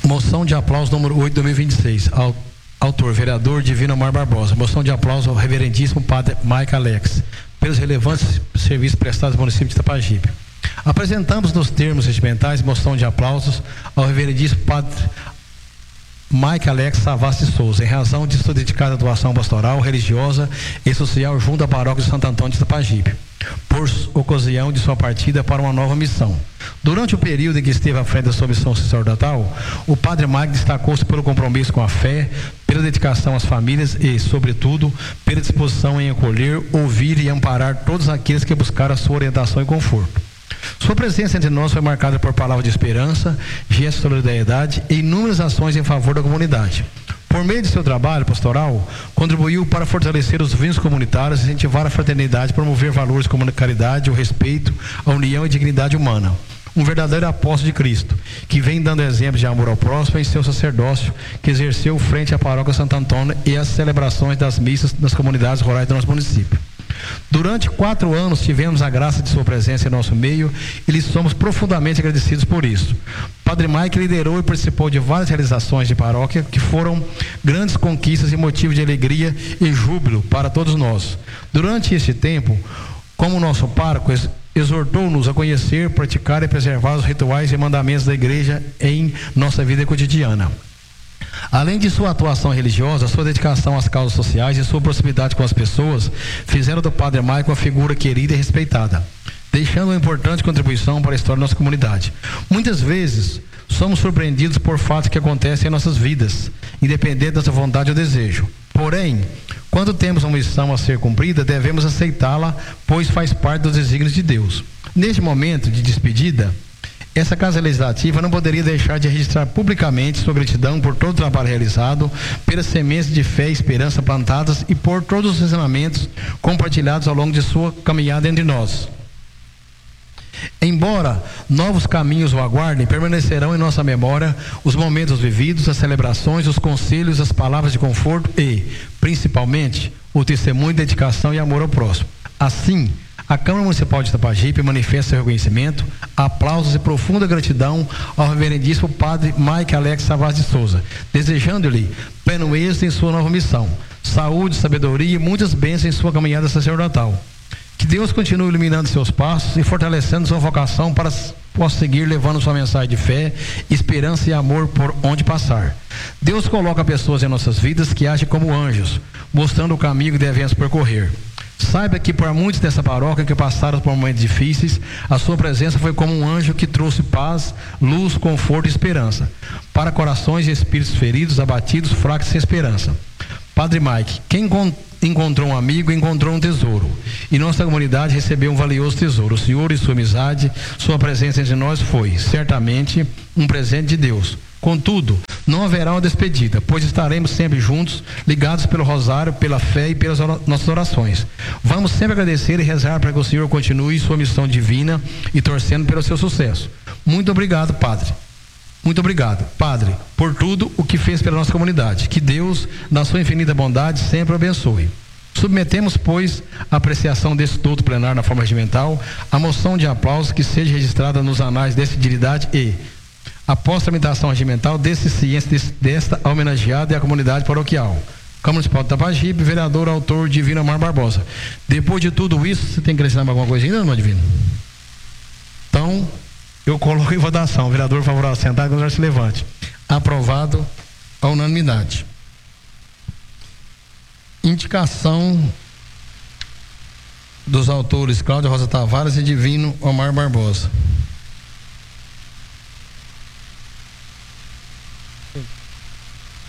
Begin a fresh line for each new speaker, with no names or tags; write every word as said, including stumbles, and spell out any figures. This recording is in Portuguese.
Moção de aplauso número oito de dois mil e vinte e seis. Autor, vereador Divino Omar Barbosa. Moção de aplauso ao reverendíssimo Padre Mike Alex, pelos relevantes serviços prestados ao município de Itapajipe. Apresentamos nos termos regimentais moção de aplausos ao reverendíssimo Padre Mike Alex Savassi de Souza, em razão de sua dedicada atuação pastoral, religiosa e social junto à paróquia de Santo Antônio de Itapajipe, por ocasião de sua partida para uma nova missão. Durante o período em que esteve à frente da sua missão sacerdotal, o Padre Mike destacou-se pelo compromisso com a fé, pela dedicação às famílias e, sobretudo, pela disposição em acolher, ouvir e amparar todos aqueles que buscaram a sua orientação e conforto. Sua presença entre nós foi marcada por palavras de esperança, gestos de solidariedade e inúmeras ações em favor da comunidade. Por meio de seu trabalho pastoral, contribuiu para fortalecer os vínculos comunitários, incentivar a fraternidade, promover valores como a caridade, o respeito, a união e a dignidade humana. Um verdadeiro apóstolo de Cristo, que vem dando exemplos de amor ao próximo em seu sacerdócio, que exerceu frente à paróquia Santo Antônio e às celebrações das missas nas comunidades rurais do nosso município. Durante quatro anos tivemos a graça de sua presença em nosso meio e lhe somos profundamente agradecidos por isso. Padre Mike liderou e participou de várias realizações de paróquia que foram grandes conquistas e motivo de alegria e júbilo para todos nós. Durante esse tempo, como nosso pároco, exortou-nos a conhecer, praticar e preservar os rituais e mandamentos da igreja em nossa vida cotidiana. Além de sua atuação religiosa, sua dedicação às causas sociais e sua proximidade com as pessoas fizeram do Padre Mike uma figura querida e respeitada, deixando uma importante contribuição para a história da nossa comunidade. Muitas vezes somos surpreendidos por fatos que acontecem em nossas vidas, independente da nossa vontade ou desejo. Porém, quando temos uma missão a ser cumprida, devemos aceitá-la, pois faz parte dos desígnios de Deus. Neste momento de despedida, essa Casa Legislativa não poderia deixar de registrar publicamente sua gratidão por todo o trabalho realizado, pelas sementes de fé e esperança plantadas e por todos os ensinamentos compartilhados ao longo de sua caminhada entre nós. Embora novos caminhos o aguardem, permanecerão em nossa memória os momentos vividos, as celebrações, os conselhos, as palavras de conforto e, principalmente, o testemunho, dedicação e amor ao próximo. Assim, a Câmara Municipal de Itapajipe manifesta seu reconhecimento, aplausos e profunda gratidão ao reverendíssimo Padre Mike Alex Savassi de Souza, desejando-lhe pleno êxito em sua nova missão, saúde, sabedoria e muitas bênçãos em sua caminhada sacerdotal. Que Deus continue iluminando seus passos e fortalecendo sua vocação para possa seguir levando sua mensagem de fé, esperança e amor por onde passar. Deus coloca pessoas em nossas vidas que agem como anjos, mostrando o caminho que devemos percorrer. Saiba que por muitos dessa paróquia que passaram por momentos difíceis, a sua presença foi como um anjo que trouxe paz, luz, conforto e esperança para corações e espíritos feridos, abatidos, fracos e sem esperança. Padre Mike, quem encontrou um amigo, encontrou um tesouro. E nossa comunidade recebeu um valioso tesouro. O Senhor e sua amizade, sua presença entre nós foi, certamente, um presente de Deus. Contudo, não haverá uma despedida, pois estaremos sempre juntos, ligados pelo rosário, pela fé e pelas nossas orações. Vamos sempre agradecer e rezar para que o Senhor continue sua missão divina e torcendo pelo seu sucesso. Muito obrigado, Padre. Muito obrigado, Padre, por tudo o que fez pela nossa comunidade. Que Deus, na sua infinita bondade, sempre o abençoe. Submetemos, pois, a apreciação desse douto plenário na forma regimental, a moção de aplauso que seja registrada nos anais dessa dignidade e, após tramitação regimental, desse ciência desta homenageada e a comunidade paroquial. Câmara Municipal de Itapajipe, vereador, autor Divino Omar Barbosa. Depois de tudo isso, você tem que acrescentar alguma coisa ainda, não, Divino? Então, eu coloco em votação. O vereador favorável sentado, que se levante. Aprovado a unanimidade. Indicação dos autores Cláudia Rosa Tavares e Divino Omar Barbosa.